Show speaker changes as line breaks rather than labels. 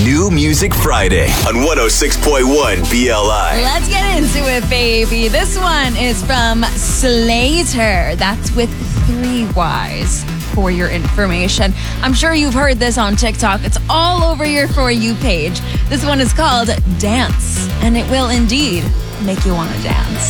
New Music Friday on 106.1 BLI.
Let's get into it, baby. This one is from Slater. That's with 3 Ys for your information. I'm sure you've heard this on TikTok. It's all over your For You page. This one is called Dance, and it will indeed make you want to dance.